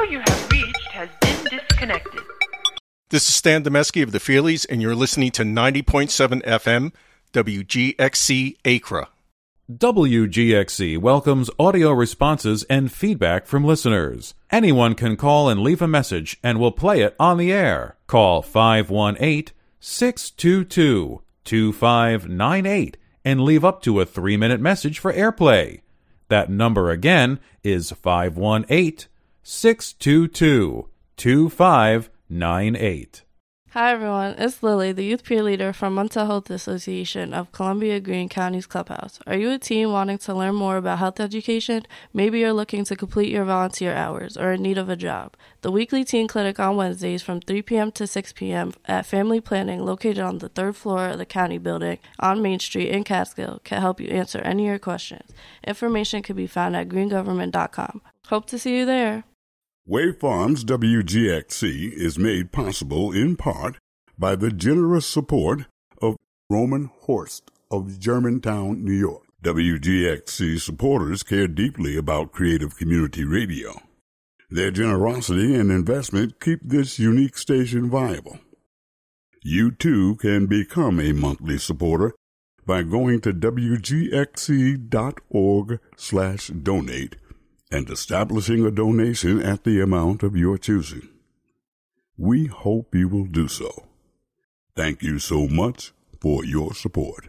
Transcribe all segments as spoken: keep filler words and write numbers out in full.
you have reached has been disconnected. This is Stan Demeski of the Feelies, and you're listening to ninety point seven F M, W G X C Acra. W G X C welcomes audio responses and feedback from listeners. Anyone can call and leave a message, and we'll play it on the air. Call five one eight, six two two, two five nine eight and leave up to a three-minute message for airplay. That number again is five one eight, six two two, two five nine eight. Hi everyone, it's Lily, the youth peer leader from Mental Health Association of Columbia Green County's Clubhouse. Are you a teen wanting to learn more about health education? Maybe you're looking to complete your volunteer hours or in need of a job. The weekly teen clinic on Wednesdays from three p.m. to six p.m. at Family Planning, located on the third floor of the county building on Main Street in Catskill, can help you answer any of your questions. Information can be found at green government dot com. Hope to see you there. Wave Farms W G X C is made possible in part by the generous support of Roman Horst of Germantown, New York. W G X C supporters care deeply about creative community radio. Their generosity and investment keep this unique station viable. You too can become a monthly supporter by going to W G X C dot org slash donate and establishing a donation at the amount of your choosing. We hope you will do so. Thank you so much for your support.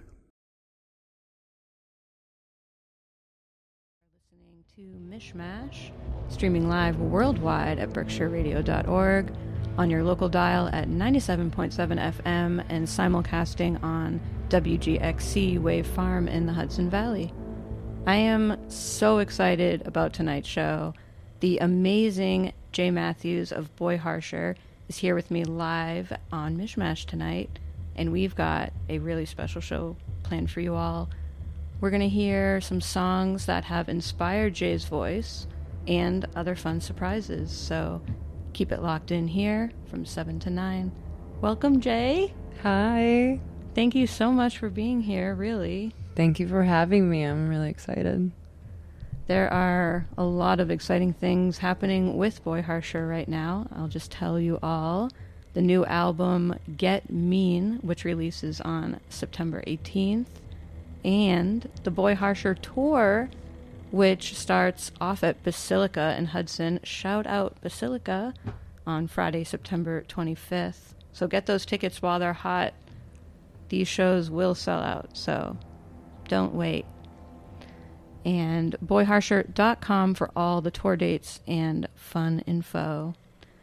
Listening to Mishmash, streaming live worldwide at berkshire radio dot org, on your local dial at ninety-seven point seven F M, and simulcasting on W G X C Wave Farm in the Hudson Valley. I am so excited about tonight's show. The amazing Jay Matthews of Boy Harsher is here with me live on Mishmash tonight, and we've got a really special show planned for you all. We're going to hear some songs that have inspired Jay's voice and other fun surprises, so keep it locked in here from seven to nine. Welcome, Jay. Hi. Thank you so much for being here, really. Thank you for having me. I'm really excited. There are a lot of exciting things happening with Boy Harsher right now. I'll just tell you all. The new album, Get Mean, which releases on September eighteenth, and the Boy Harsher Tour, which starts off at Basilica in Hudson. Shout out Basilica on Friday, September twenty-fifth. So get those tickets while they're hot. These shows will sell out, so don't wait. And boy harsher dot com for all the tour dates and fun info.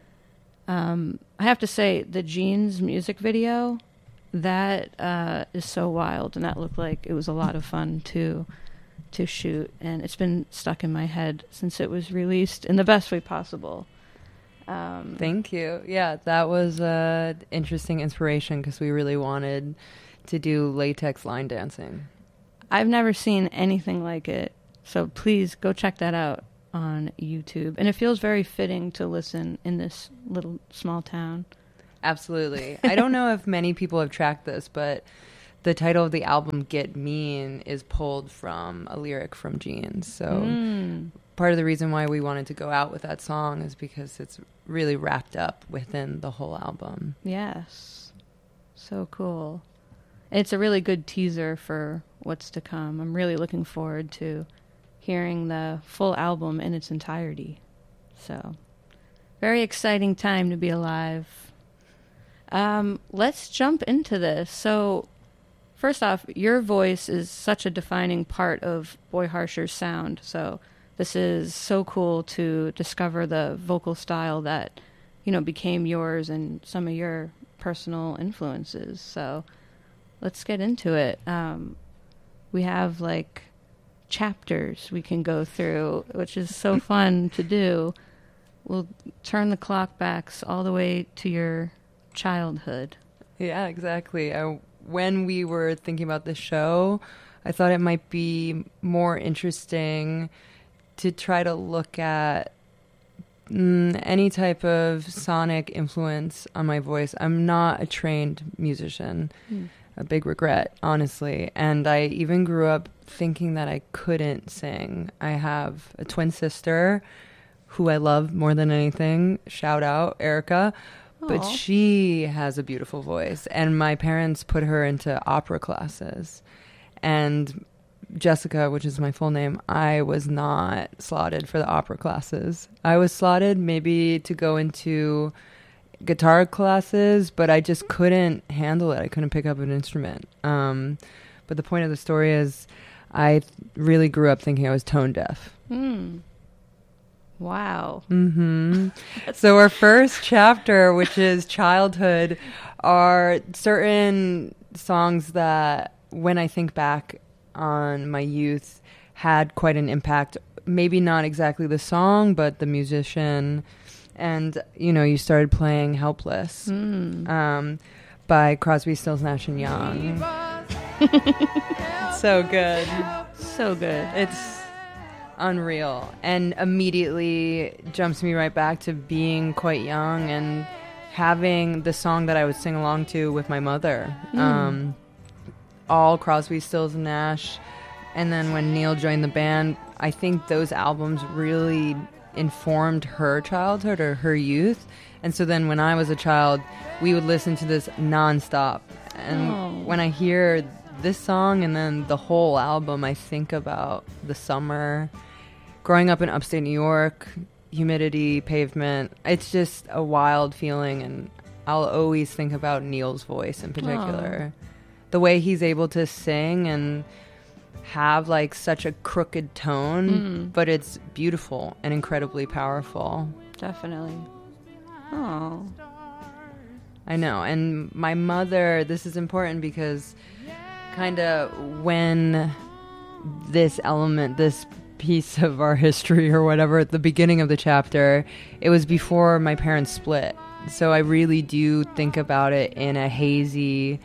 Um, I have to say, the Jeans music video, that uh, is so wild, and that looked like it was a lot of fun to to shoot, and it's been stuck in my head since it was released in the best way possible. Um, Thank you. Yeah, that was an uh, interesting inspiration because we really wanted to do latex line dancing. I've never seen anything like it, so please go check that out on YouTube. And it feels very fitting to listen in this little small town. Absolutely. I don't know if many people have tracked this, but the title of the album, Get Mean, is pulled from a lyric from Jeans. So mm. part of the reason why we wanted to go out with that song is because it's really wrapped up within the whole album. Yes. So cool. It's a really good teaser for what's to come. I'm really looking forward to hearing the full album in its entirety. So, very exciting time to be alive. Um, let's jump into this. So, first off, your voice is such a defining part of Boy Harsher's sound. So, this is so cool to discover the vocal style that, you know, became yours and some of your personal influences. So, let's get into it. Um, we have like chapters we can go through, which is so fun to do. We'll turn the clock back all the way to your childhood. Yeah, exactly. I, when we were thinking about the show, I thought it might be more interesting to try to look at mm, any type of sonic influence on my voice. I'm not a trained musician. Mm. A big regret, honestly. And I even grew up thinking that I couldn't sing. I have a twin sister, who I love more than anything. Shout out, Erica. But Aw. she has a beautiful voice. And my parents put her into opera classes. And Jessica, which is my full name, I was not slotted for the opera classes. I was slotted maybe to go into guitar classes, but I just couldn't handle it. I couldn't pick up an instrument. Um, but the point of the story is I really grew up thinking I was tone deaf. Hmm. Wow. Mm-hmm. So our first chapter, which is childhood, are certain songs that, when I think back on my youth, had quite an impact. Maybe not exactly the song, but the musician. And, you know, you started playing Helpless Mm. um, by Crosby, Stills, Nash and Young. So good. So good. It's unreal, and immediately jumps me right back to being quite young and having the song that I would sing along to with my mother. Mm. Um, all Crosby, Stills, and Nash. And then when Neil joined the band, I think those albums really informed her childhood or her youth. And so then when I was a child, we would listen to this nonstop. And Oh. when I hear this song and then the whole album, I think about the summer, growing up in upstate New York, humidity, pavement. It's just a wild feeling, and I'll always think about Neil's voice in particular. The way he's able to sing and have like such a crooked tone, Mm. but it's beautiful and incredibly powerful. Definitely. Oh. I know. And my mother, this is important because kind of when this element, this piece of our history or whatever at the beginning of the chapter, it was before my parents split. So I really do think about it in a hazy,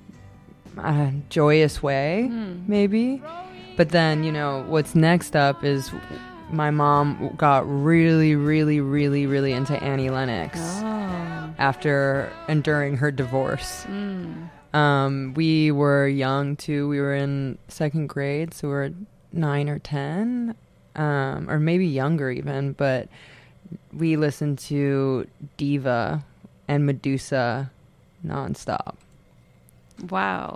uh, joyous way, Mm. maybe. But then, you know, what's next up is my mom got really, really, really, really into Annie Lennox Oh. after and during her divorce. Mm. Um, we were young too. We were in second grade, so we were nine or ten, um, or maybe younger even. But we listened to Diva and Medusa nonstop. Wow.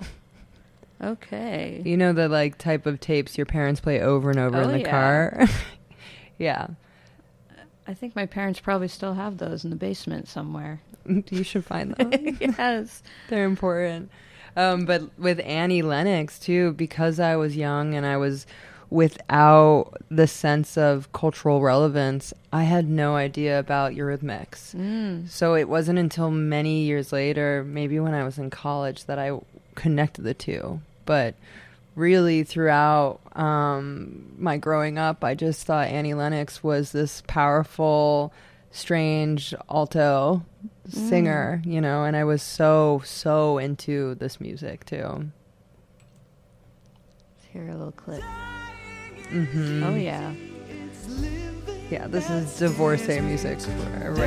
Okay. You know the like type of tapes your parents play over and over Oh, in the yeah. car. Yeah, I think my parents probably still have those in the basement somewhere. you should find them. Yes. They're important. Um, but with Annie Lennox, too, because I was young and I was without the sense of cultural relevance, I had no idea about Eurythmics. Mm. So it wasn't until many years later, maybe when I was in college, that I connected the two. But really throughout um, my growing up, I just thought Annie Lennox was this powerful, strange alto singer, you know, and I was so, so into this music too. Let's hear a little clip. Mm-hmm. Oh, yeah. Yeah, this is divorcee music. Right